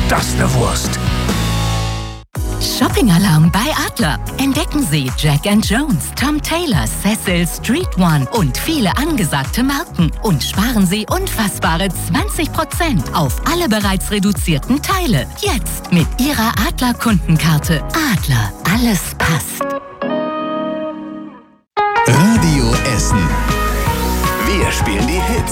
das ist eine Wurst. Shopping-Alarm bei Adler. Entdecken Sie Jack & Jones, Tom Taylor, Cecil, Street One und viele angesagte Marken. Und sparen Sie unfassbare 20% auf alle bereits reduzierten Teile. Jetzt mit Ihrer Adler-Kundenkarte. Adler, alles passt. Radio Essen. Wir spielen die Hits.